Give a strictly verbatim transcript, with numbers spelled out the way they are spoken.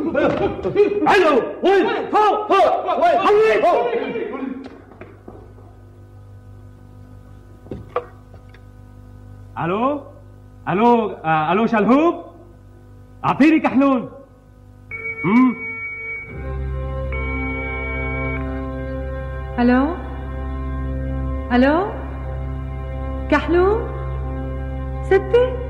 علو وين فوق فوق وين حويت الو الو آه، الو شلهوب اعطيني كحلون. امم الو الو كحلون ستي